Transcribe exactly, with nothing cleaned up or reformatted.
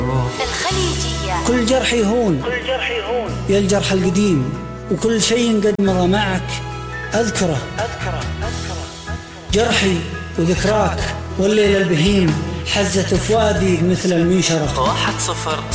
الخليجية. كل جرح يهون يا الجرح القديم، وكل شيء قد مضى معك أذكره. جرحي وذكراك والليل البهيم حزت فؤادي مثل المنشرة. واحد صفر